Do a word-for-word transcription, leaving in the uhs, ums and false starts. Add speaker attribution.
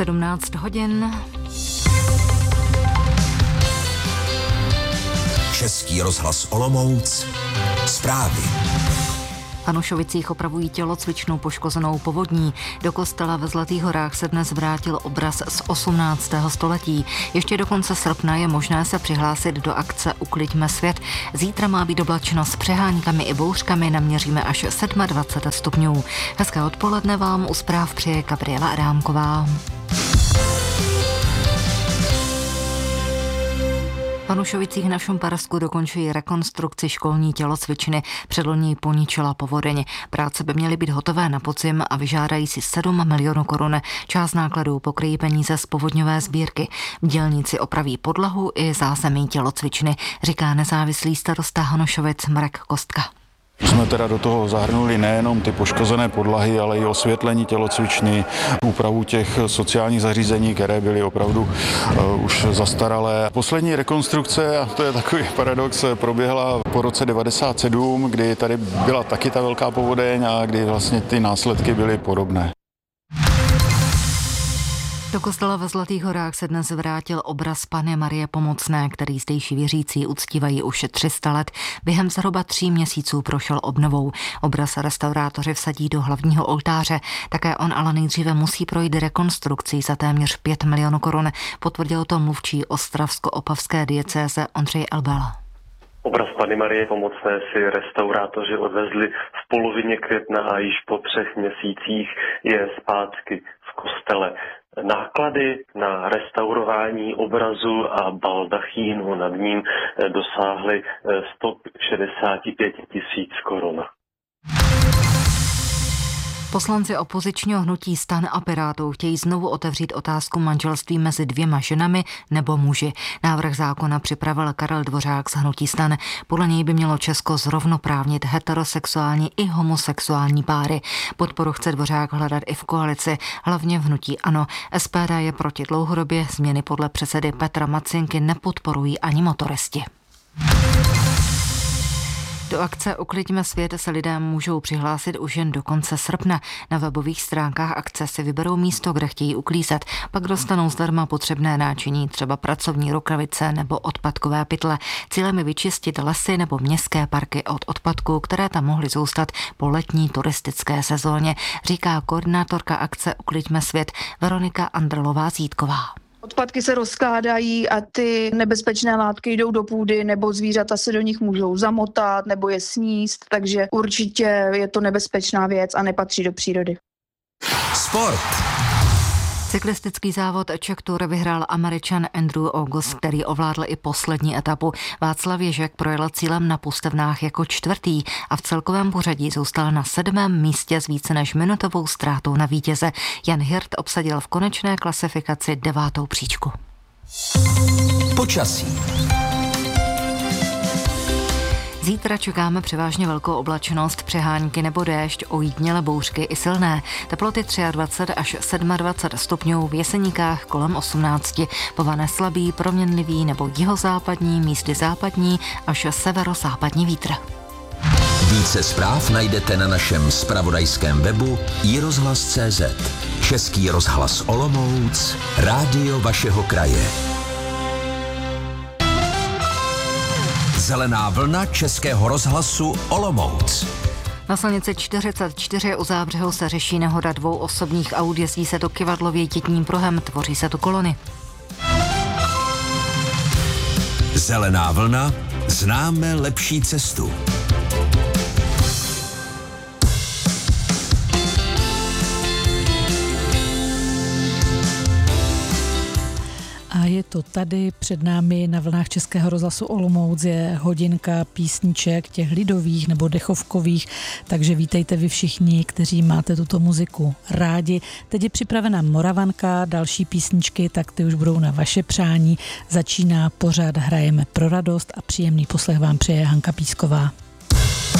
Speaker 1: sedmnáct hodin.
Speaker 2: Český rozhlas Olomouc. Zprávy.
Speaker 1: V Hanušovicích opravují tělocvičnu poškozenou povodní. Do kostela ve Zlatých Horách se dnes vrátil obraz z osmnáctého století. Ještě do konce srpna je možné se přihlásit do akce Ukliďme svět. Zítra má být oblačno s přeháňkami i bouřkami, naměříme až dvacet sedm stupňů. Hezké odpoledne vám u zpráv přeje Gabriela Adámková. V Hanušovicích na Šumparsku dokončují rekonstrukci školní tělocvičny. Předloni poničila povodeň. Práce by měly být hotové na podzim a vyžádají si sedm milionů korun. Část nákladů pokryjí peníze z povodňové sbírky. Dělníci opraví podlahu i zázemí tělocvičny, říká nezávislý starosta Hanušovic Marek Kostka.
Speaker 3: Jsme teda do toho zahrnuli nejenom ty poškozené podlahy, ale i osvětlení tělocvičny, úpravu těch sociálních zařízení, které byly opravdu uh, už zastaralé. Poslední rekonstrukce, a to je takový paradox, proběhla po roce devadesát sedm, kdy tady byla taky ta velká povodeň a kdy vlastně ty následky byly podobné.
Speaker 1: Do kostela ve Zlatých Horách se dnes vrátil obraz Panny Marie Pomocné, který zdejší věřící uctívají už tři sta let. Během zhruba tří měsíců prošel obnovou. Obraz restaurátoři vsadí do hlavního oltáře. Také on ale nejdříve musí projít rekonstrukcí za téměř pět milionů korun, potvrdil to mluvčí ostravsko-opavské diecéze Ondřej Elbel.
Speaker 4: Obraz Panny Marie Pomocné si restaurátoři odvezli v polovině května a již po třech měsících je zpátky v kostele. Náklady na restaurování obrazu a baldachínu nad ním dosáhly sto šedesát pět tisíc korun.
Speaker 1: Poslanci opozičního hnutí STAN a Pirátů chtějí znovu otevřít otázku manželství mezi dvěma ženami nebo muži. Návrh zákona připravil Karel Dvořák z hnutí STAN. Podle něj by mělo Česko zrovnoprávnit heterosexuální i homosexuální páry. Podporu chce Dvořák hledat i v koalici, hlavně v hnutí ANO. S P D je proti dlouhodobě, změny podle předsedy Petra Macinky nepodporují ani motoristi. Do akce Ukliďme svět se lidé můžou přihlásit už jen do konce srpna. Na webových stránkách akce si vyberou místo, kde chtějí uklízet. Pak dostanou zdarma potřebné náčiní, třeba pracovní rukavice nebo odpadkové pytle. Cílem je vyčistit lesy nebo městské parky od odpadků, které tam mohly zůstat po letní turistické sezóně, říká koordinátorka akce Ukliďme svět Veronika Andrlová-Zítková.
Speaker 5: Odpadky se rozkládají a ty nebezpečné látky jdou do půdy, nebo zvířata se do nich můžou zamotat nebo je sníst, takže určitě je to nebezpečná věc a nepatří do přírody.
Speaker 2: Sport.
Speaker 1: Cyklistický závod Czech Tour vyhrál Američan Andrew August, který ovládl i poslední etapu. Václav Ježek projel cílem na Pustevnách jako čtvrtý a v celkovém pořadí zůstal na sedmém místě s více než minutovou ztrátou na vítěze. Jan Hirt obsadil v konečné klasifikaci devátou příčku.
Speaker 2: Počasí.
Speaker 1: Zítra čekáme převážně velkou oblačnost, přehánky nebo déšť, ojedinělé bouřky i silné. Teploty dvacet tři až dvacet sedm stupňů, v Jeseníkách kolem osmnáct. Povane slabý, proměnlivý nebo jihozápadní, místy západní až severozápadní vítr.
Speaker 2: Více zpráv najdete na našem zpravodajském webu i rozhlas tečka cé zet. Český rozhlas Olomouc, rádio vašeho kraje. Zelená vlna Českého rozhlasu Olomouc.
Speaker 1: Na silnici čtyřicet čtyři u Zábřehu se řeší nehoda dvou osobních aut, jezdí se to kyvadlově Tětním pruhem, tvoří se tu kolony.
Speaker 2: Zelená vlna, známe lepší cestu.
Speaker 6: A je to tady před námi na vlnách Českého rozhlasu Olomouc, je hodinka písniček, těch lidových nebo dechovkových, takže vítejte vy všichni, kteří máte tuto muziku rádi. Teď je připravena Moravanka, další písničky, tak ty už budou na vaše přání. Začíná pořad Hrajeme pro radost a příjemný poslech vám přeje Hanka Písková.